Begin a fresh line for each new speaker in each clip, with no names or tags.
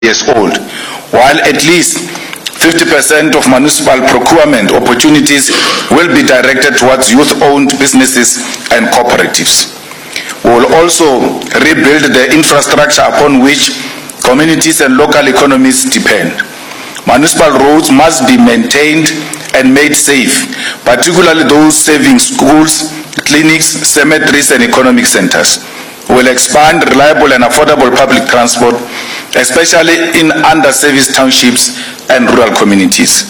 years old, while at least 50% of municipal procurement opportunities will be directed towards youth-owned businesses and cooperatives. We will also rebuild the infrastructure upon which communities and local economies depend. Municipal roads must be maintained and made safe, particularly those serving schools, clinics, cemeteries, and economic centers. We will expand reliable and affordable public transport, especially in underserviced townships and rural communities.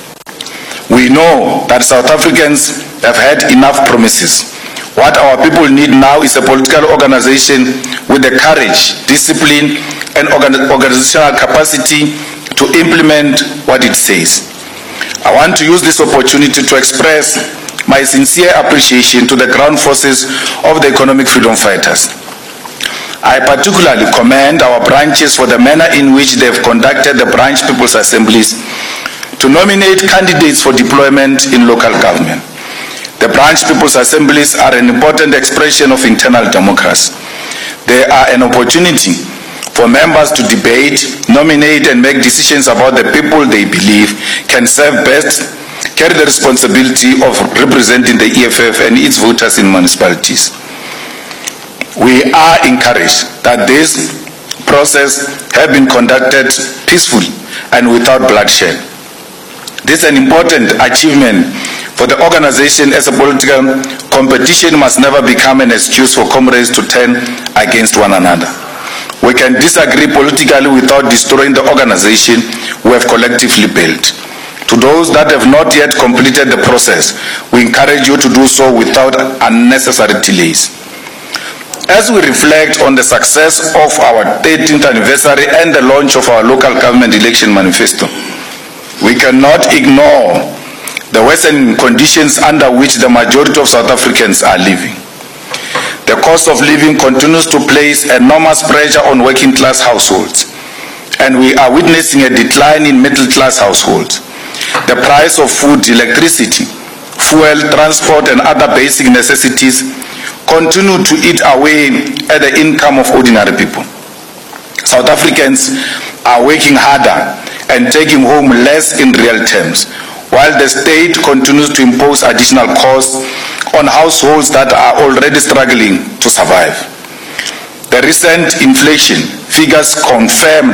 We know that South Africans have had enough promises. What our people need now is a political organization with the courage, discipline, and organizational capacity to implement what it says. I want to use this opportunity to express my sincere appreciation to the ground forces of the economic freedom fighters. I particularly commend our branches for the manner in which they have conducted the branch people's assemblies to nominate candidates for deployment in local government. The branch people's assemblies are an important expression of internal democracy. They are an opportunity for members to debate, nominate, and make decisions about the people they believe can serve best, carry the responsibility of representing the EFF and its voters in municipalities. We are encouraged that this process has been conducted peacefully and without bloodshed. This is an important achievement for the organization, as a political competition must never become an excuse for comrades to turn against one another. We can disagree politically without destroying the organization we have collectively built. To those that have not yet completed the process, we encourage you to do so without unnecessary delays. As we reflect on the success of our 13th anniversary and the launch of our local government election manifesto, we cannot ignore the worsening conditions under which the majority of South Africans are living. The cost of living continues to place enormous pressure on working class households, and we are witnessing a decline in middle class households. The price of food, electricity, fuel, transport, and other basic necessities continue to eat away at the income of ordinary people. South Africans are working harder and taking home less in real terms, while the state continues to impose additional costs on households that are already struggling to survive. The recent inflation figures confirmed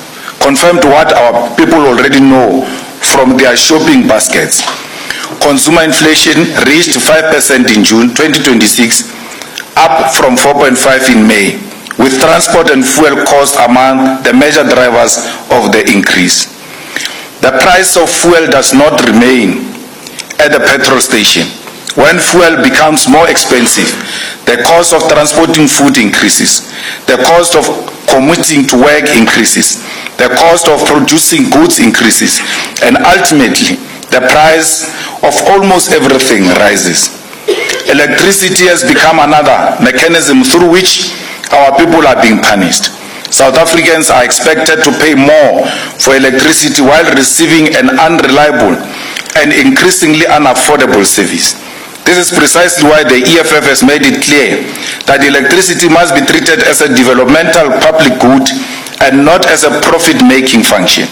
what our people already know from their shopping baskets. Consumer inflation reached 5% in June 2026, up from 4.5% in May, with transport and fuel costs among the major drivers of the increase. The price of fuel does not remain at the petrol station. When fuel becomes more expensive, the cost of transporting food increases, the cost of commuting to work increases, the cost of producing goods increases, and ultimately, the price of almost everything rises. Electricity has become another mechanism through which our people are being punished. South Africans are expected to pay more for electricity while receiving an unreliable and increasingly unaffordable service. This is precisely why the EFF has made it clear that electricity must be treated as a developmental public good and not as a profit-making function.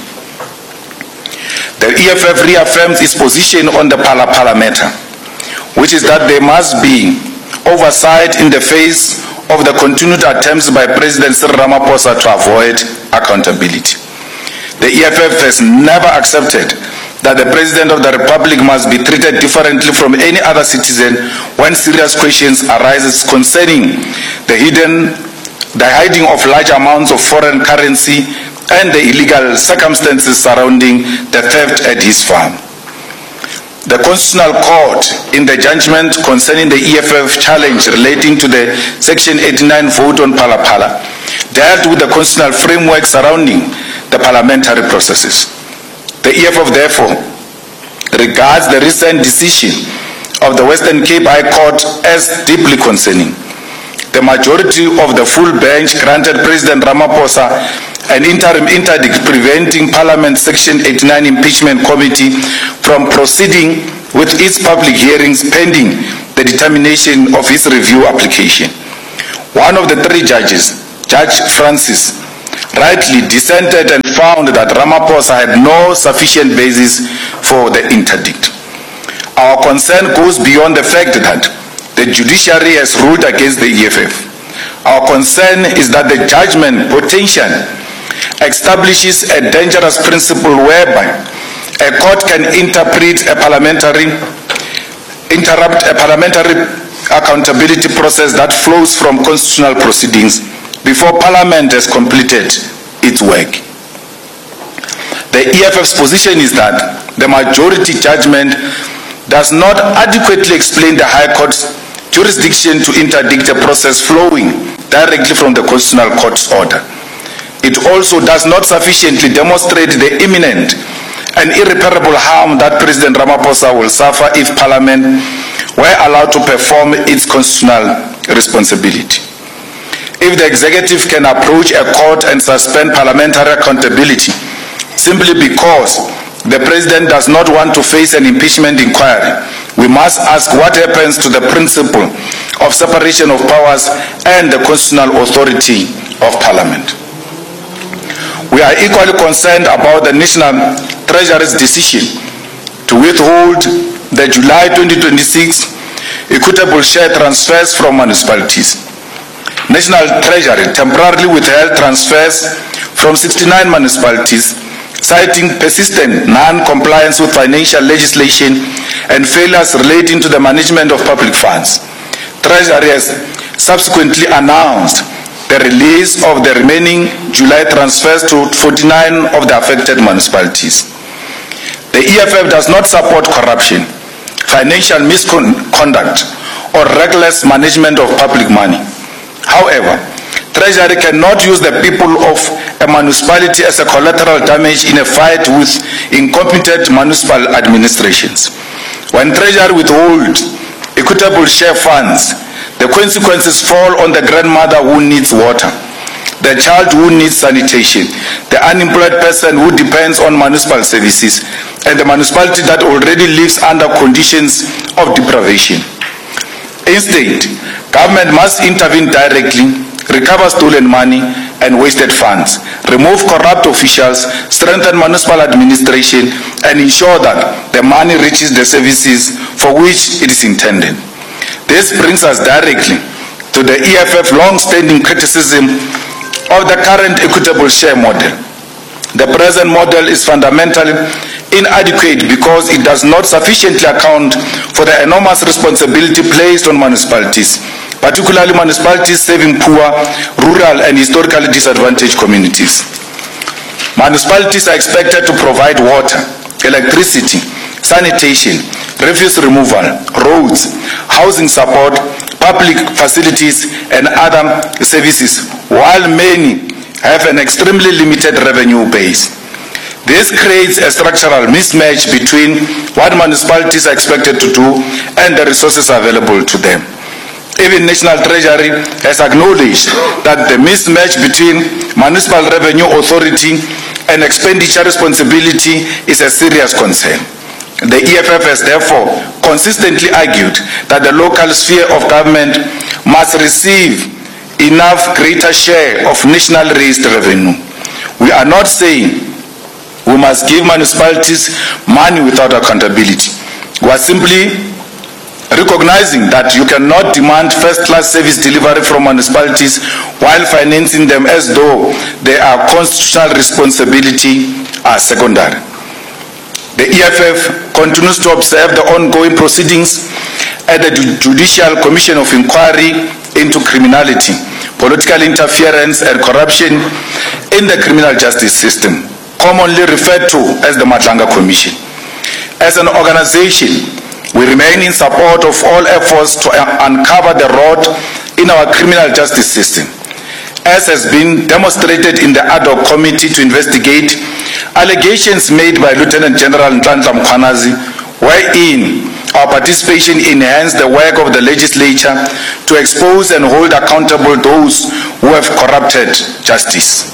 The EFF reaffirms its position on the Phala matter, which is that there must be oversight in the face of the continued attempts by President Cyril Ramaphosa to avoid accountability. The EFF has never accepted that the President of the Republic must be treated differently from any other citizen when serious questions arise concerning the hiding of large amounts of foreign currency and the illegal circumstances surrounding the theft at his farm. The Constitutional Court, in the judgment concerning the EFF challenge relating to the Section 89 vote on Phala, dealt with the constitutional framework surrounding the parliamentary processes. The EFF, therefore, regards the recent decision of the Western Cape High Court as deeply concerning. The majority of the full bench granted President Ramaphosa an interim interdict preventing Parliament Section 89 Impeachment Committee from proceeding with its public hearings pending the determination of its review application. One of the three judges, Judge Francis, rightly dissented and found that Ramaphosa had no sufficient basis for the interdict. Our concern goes beyond the fact that the judiciary has ruled against the EFF. Our concern is that the judgment potential establishes a dangerous principle whereby a court can interrupt a parliamentary accountability process that flows from constitutional proceedings before Parliament has completed its work. The EFF's position is that the majority judgment does not adequately explain the High Court's jurisdiction to interdict a process flowing directly from the Constitutional Court's order. It also does not sufficiently demonstrate the imminent and irreparable harm that President Ramaphosa will suffer if Parliament were allowed to perform its constitutional responsibility. If the executive can approach a court and suspend parliamentary accountability simply because the president does not want to face an impeachment inquiry, we must ask what happens to the principle of separation of powers and the constitutional authority of Parliament. We are equally concerned about the National Treasury's decision to withhold the July 2026 equitable share transfers from municipalities. National Treasury temporarily withheld transfers from 69 municipalities, citing persistent non-compliance with financial legislation and failures relating to the management of public funds. Treasury has subsequently announced the release of the remaining July transfers to 49 of the affected municipalities. The EFF does not support corruption, financial misconduct, or reckless management of public money. However, Treasury cannot use the people of a municipality as a collateral damage in a fight with incompetent municipal administrations. When Treasury withholds equitable share funds, the consequences fall on the grandmother who needs water, the child who needs sanitation, the unemployed person who depends on municipal services, and the municipality that already lives under conditions of deprivation. Instead, government must intervene directly, recover stolen money and wasted funds, remove corrupt officials, strengthen municipal administration, and ensure that the money reaches the services for which it is intended. This brings us directly to the EFF long-standing criticism of the current equitable share model. The present model is fundamentally inadequate because it does not sufficiently account for the enormous responsibility placed on municipalities, particularly municipalities serving poor, rural, and historically disadvantaged communities. Municipalities are expected to provide water, electricity, sanitation, refuse removal, roads, housing support, public facilities, and other services, while many have an extremely limited revenue base. This creates a structural mismatch between what municipalities are expected to do and the resources available to them. Even National Treasury has acknowledged that the mismatch between municipal revenue authority and expenditure responsibility is a serious concern. The EFF has therefore consistently argued that the local sphere of government must receive enough greater share of national raised revenue. We are not saying we must give municipalities money without accountability. We are simply recognizing that you cannot demand first-class service delivery from municipalities while financing them as though their constitutional responsibility are secondary. The EFF continues to observe the ongoing proceedings at the Judicial Commission of Inquiry into Criminality, Political Interference and Corruption in the Criminal Justice System, commonly referred to as the Matlanga Commission. As an organization, we remain in support of all efforts to uncover the rot in our criminal justice system, as has been demonstrated in the ad hoc committee to investigate allegations made by Lieutenant General Nhlanhla Mkhwanazi, wherein our participation enhanced the work of the legislature to expose and hold accountable those who have corrupted justice.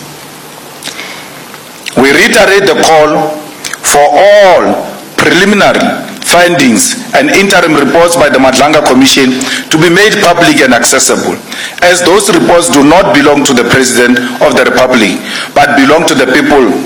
We reiterate the call for all preliminary findings, and interim reports by the Madlanga Commission to be made public and accessible, as those reports do not belong to the President of the Republic, but belong to the people